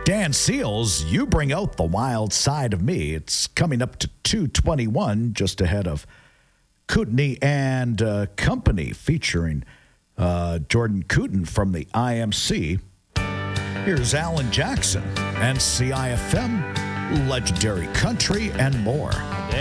Dan Seals, You Bring Out the Wild Side of Me. It's coming up to 2:21, just ahead of Kootenai and Company, featuring Jordan Cooten from the IMC. Here's Alan Jackson and CIFM, Legendary Country, and more.